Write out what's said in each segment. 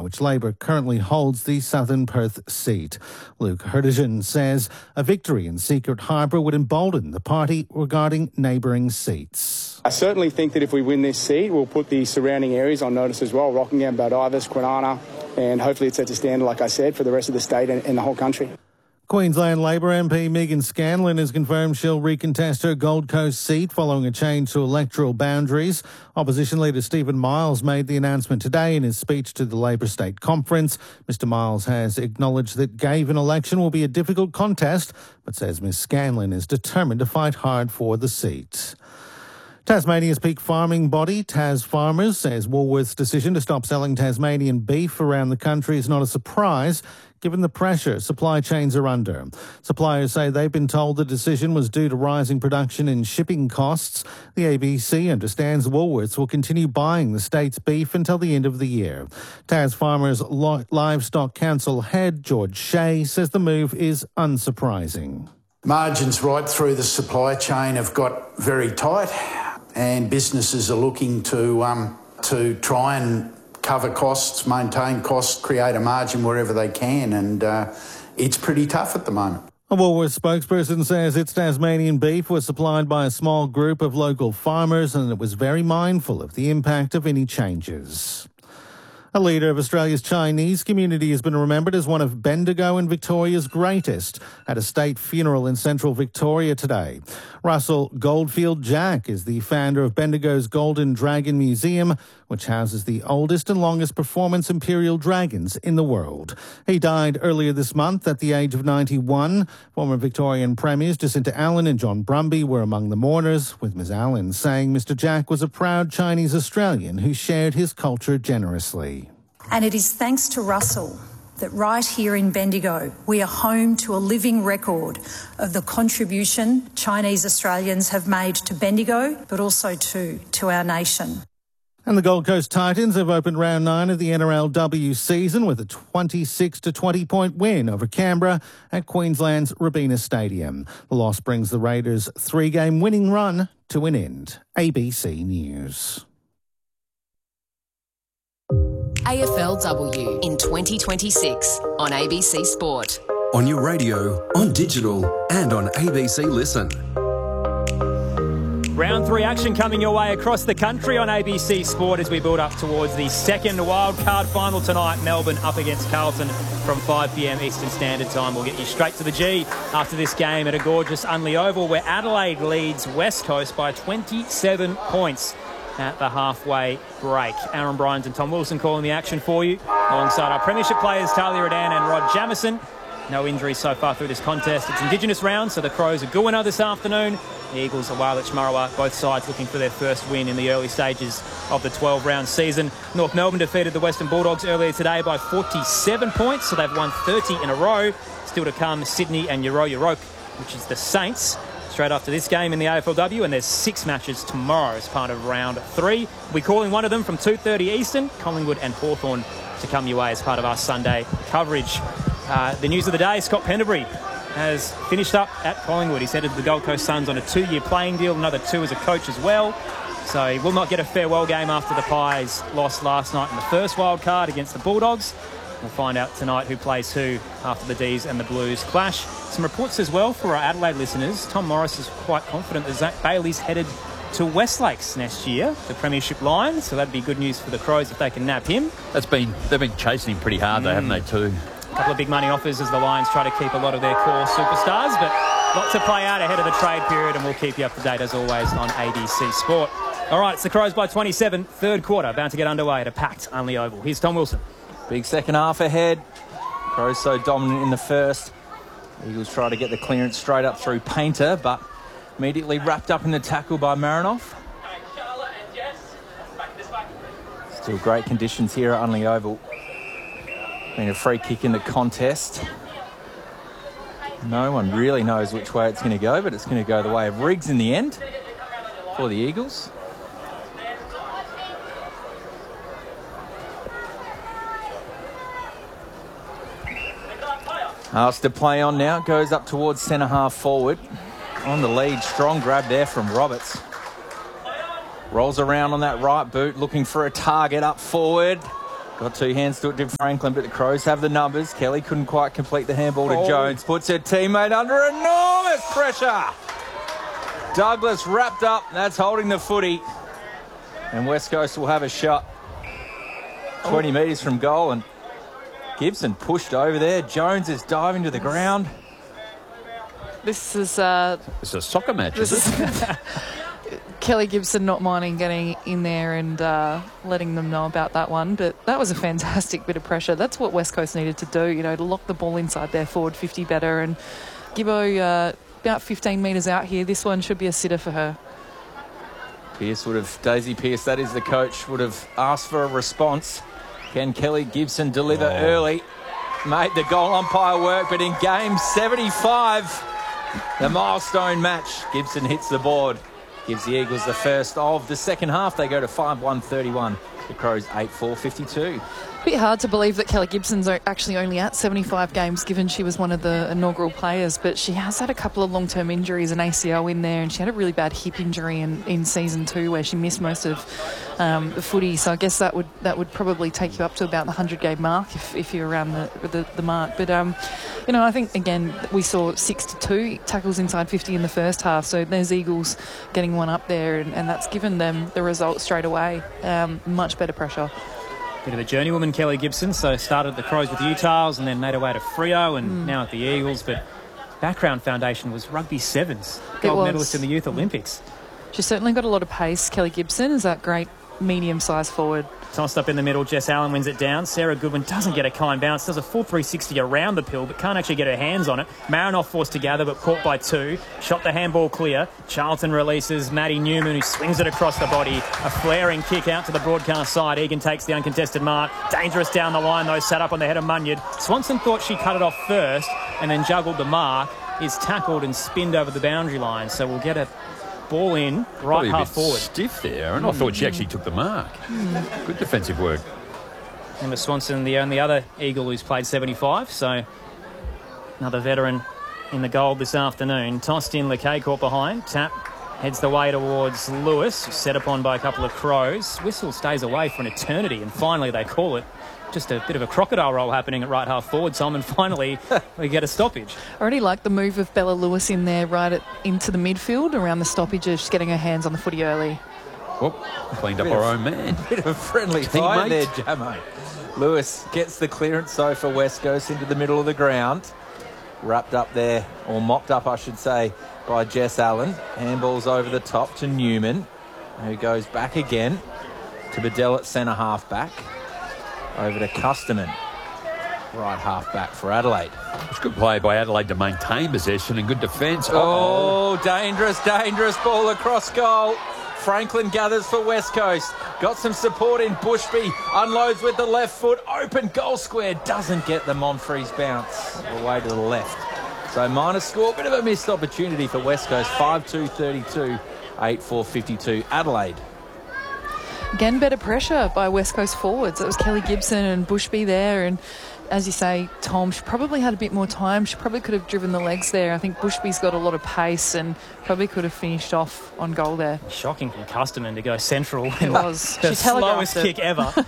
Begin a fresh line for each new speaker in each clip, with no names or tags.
which Labor currently holds the Southern Perth seat. Luke Herdegen says a victory in Secret Harbour would embolden the party regarding neighbouring seats.
I certainly think that if we win this seat, we'll put the surrounding areas on notice as well, Rockingham, Baldivis, Kwinana, and hopefully it sets a standard, like I said, for the rest of the state and the whole country.
Queensland Labor MP Megan Scanlon has confirmed she'll recontest her Gold Coast seat following a change to electoral boundaries. Opposition leader Stephen Miles made the announcement today in his speech to the Labor State Conference. Mr Miles has acknowledged that Gavin election will be a difficult contest, but says Ms Scanlon is determined to fight hard for the seat. Tasmania's peak farming body, Tas Farmers, says Woolworths' decision to stop selling Tasmanian beef around the country is not a surprise, given the pressure supply chains are under. Suppliers say they've been told the decision was due to rising production and shipping costs. The ABC understands Woolworths will continue buying the state's beef until the end of the year. Tas Farmers Livestock Council head George Shea says the move is unsurprising.
Margins right through the supply chain have got very tight, and businesses are looking to try and cover costs, maintain costs, create a margin wherever they can, and it's pretty tough at the moment.
A Woolworths spokesperson says its Tasmanian beef was supplied by a small group of local farmers and it was very mindful of the impact of any changes. A leader of Australia's Chinese community has been remembered as one of Bendigo and Victoria's greatest at a state funeral in central Victoria today. Russell Goldfield Jack is the founder of Bendigo's Golden Dragon Museum, which houses the oldest and longest performance imperial dragons in the world. He died earlier this month at the age of 91. Former Victorian Premiers Jacinta Allen and John Brumby were among the mourners, with Ms Allen saying Mr Jack was a proud Chinese Australian who shared his culture generously.
And it is thanks to Russell that right here in Bendigo, we are home to a living record of the contribution Chinese Australians have made to Bendigo, but also to our nation.
And the Gold Coast Titans have opened round 9 of the NRLW season with a 26-20 point win over Canberra at Queensland's Robina Stadium. The loss brings the Raiders' 3-game winning run to an end. ABC News.
AFLW in 2026 on ABC Sport.
On your radio, on digital and on ABC Listen.
Round 3 action coming your way across the country on ABC Sport as we build up towards the second wildcard final tonight. Melbourne up against Carlton from 5 p.m. Eastern Standard Time. We'll get you straight to the G after this game at a gorgeous Unley Oval where Adelaide leads West Coast by 27 points. At the halfway break. Aaron Bryans and Tom Wilson calling the action for you. Alongside our premiership players, Talia Radan and Rod Jamieson. No injuries so far through this contest. It's Indigenous round, so the Crows are Goonna this afternoon. The Eagles are Walich Marawa, both sides looking for their first win in the early stages of the 12-round season. North Melbourne defeated the Western Bulldogs earlier today by 47 points, so they've won 30 in a row. Still to come, Sydney and Yoroke, which is the Saints. Straight after this game in the AFLW, and there's 6 matches tomorrow as part of round 3. We're calling one of them from 2:30 Eastern, Collingwood and Hawthorn to come your way as part of our Sunday coverage. The news of the day, Scott Pendlebury has finished up at Collingwood. He's headed to the Gold Coast Suns on a 2-year playing deal, another 2 as a coach as well. So he will not get a farewell game after the Pies lost last night in the first wild card against the Bulldogs. We'll find out tonight who plays who after the D's and the Blues clash. Some reports as well for our Adelaide listeners. Tom Morris is quite confident that Zach Bailey's headed to Westlakes next year, the Premiership line. So that'd be good news for the Crows if they can nab him.
They've been chasing him pretty hard, though, haven't they, too?
A couple of big money offers as the Lions try to keep a lot of their core superstars, but lots to play out ahead of the trade period, and we'll keep you up to date as always on ABC Sport. All right, it's the Crows by 27, third quarter, about to get underway at a packed Unley Oval. Here's Tom Wilson.
Big second half ahead. Crows so dominant in the first. Eagles try to get the clearance straight up through Painter, but immediately wrapped up in the tackle by Marinoff. Still great conditions here at Unley Oval. Been a free kick in the contest. No one really knows which way it's going to go, but it's going to go the way of Riggs in the end for the Eagles. Asked to play on now, goes up towards centre half forward. On the lead, strong grab there from Roberts. Rolls around on that right boot, looking for a target up forward. Got two hands to it to Franklin, but the Crows have the numbers. Kelly couldn't quite complete the handball to Jones. Puts her teammate under enormous pressure. Douglas wrapped up. That's holding the footy. And West Coast will have a shot 20 metres from goal. And Gibson pushed over there. Jones is diving to the ground.
This is
it's a soccer match, is it?
Kelly Gibson not minding getting in there and letting them know about that one. But that was a fantastic bit of pressure. That's what West Coast needed to do, to lock the ball inside their forward 50 better. And Gibbo about 15 metres out here. This one should be a sitter for her.
Daisy Pearce, that is the coach, would have asked for a response. Can Kelly Gibson deliver early? Made the goal umpire work, but in game 75, the milestone match, Gibson hits the board. Gives the Eagles the first of the second half. They go to 5-1-31. The Crows 8-4-52.
A bit hard to believe that Kelly Gibson's actually only at 75 games, given she was one of the inaugural players, but she has had a couple of long-term injuries, an ACL in there, and she had a really bad hip injury in season 2 where she missed most of the footy. So I guess that would probably take you up to about the 100-game mark if you're around the mark. But I think again we saw 6-2 tackles inside 50 in the first half. So there's Eagles getting one up there, and that's given them the result straight away. Much better pressure.
Bit of a journeywoman, Kelly Gibson. So started at the Crows with Utahs and then made her way to Freo and now at the Eagles. But background foundation was rugby sevens, gold medalist in the Youth Olympics.
She's certainly got a lot of pace. Kelly Gibson is that great medium-sized forward.
Tossed up in the middle, Jess Allen wins it down. Sarah Goodwin doesn't get a kind bounce, does a full 360 around the pill, but can't actually get her hands on it. Marinoff forced to gather, but caught by 2. Shot the handball clear. Charlton releases Maddie Newman, who swings it across the body. A flaring kick out to the broadcast side. Egan takes the uncontested mark. Dangerous down the line, though, sat up on the head of Munyard. Swanson thought she cut it off first and then juggled the mark. Is tackled and spinned over the boundary line, so we'll get a ball in, right half forward.
Stiff there, and I thought she actually took the mark. Good defensive work.
Emma Swanson, the only other Eagle who's played 75, so another veteran in the gold this afternoon. Tossed in, LeKay caught behind. Tap heads the way towards Lewis, set upon by a couple of Crows. Whistle stays away for an eternity, and finally they call it. Just a bit of a crocodile roll happening at right half forward, Tom, and finally we get a stoppage.
I already like the move of Bella Lewis in there into the midfield around the stoppages, just getting her hands on the footy early.
Cleaned up our own man.
Bit of a friendly fight there, Jamo. Lewis gets the clearance, so for West Coast into the middle of the ground. Wrapped up there, or mopped up, I should say, by Jess Allen. Handballs over the top to Newman, who goes back again to Bedell at centre half back. Over to Custerman, right half back for Adelaide.
It's good play by Adelaide to maintain possession and good defence.
Dangerous ball across goal. Franklin gathers for West Coast. Got some support in Bushby. Unloads with the left foot. Open goal square. Doesn't get the Monfries bounce. Away to the left. So minus score. Bit of a missed opportunity for West Coast. 5-2-32. 8-4-52. Adelaide.
Again, better pressure by West Coast forwards. It was Kelly Gibson and Bushby there. And as you say, Tom, she probably had a bit more time. She probably could have driven the legs there. I think Bushby's got a lot of pace and probably could have finished off on goal there.
Shocking from Custerman to go central.
It was.
The slowest kick ever.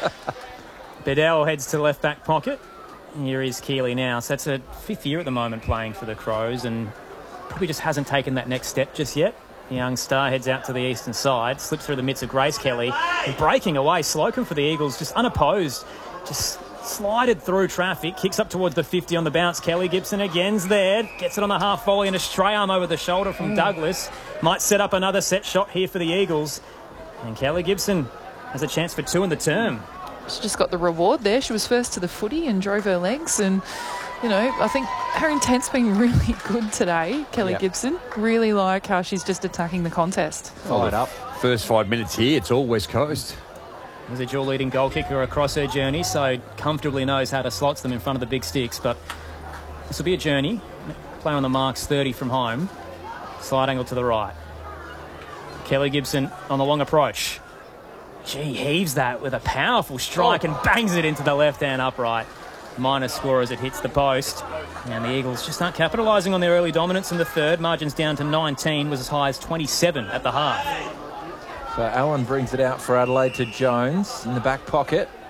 Bedell heads to the left back pocket. Here is Keeley now. So that's a 5th year at the moment playing for the Crows and probably just hasn't taken that next step just yet. The young star heads out to the eastern side, slips through the midst of Grace Kelly, and breaking away. Slocum for the Eagles, just unopposed, just slided through traffic, kicks up towards the 50 on the bounce. Kelly Gibson again's there, gets it on the half volley and a stray arm over the shoulder from Douglas. Might set up another set shot here for the Eagles. And Kelly Gibson has a chance for 2 in the term.
She just got the reward there. She was first to the footy and drove her legs and... I think her intent's been really good today, Kelly Gibson. Really like how she's just attacking the contest.
Followed up. First 5 minutes here, it's all West Coast.
There's a dual leading goal kicker across her journey, so comfortably knows how to slot them in front of the big sticks. But this will be a journey. Play on the marks, 30 from home. Slide angle to the right. Kelly Gibson on the long approach. Heaves that with a powerful strike and bangs it into the left-hand upright. Minus score as it hits the post. And the Eagles just aren't capitalising on their early dominance in the third. Margins down to 19, was as high as 27 at the half.
So Allen brings it out for Adelaide to Jones in the back pocket.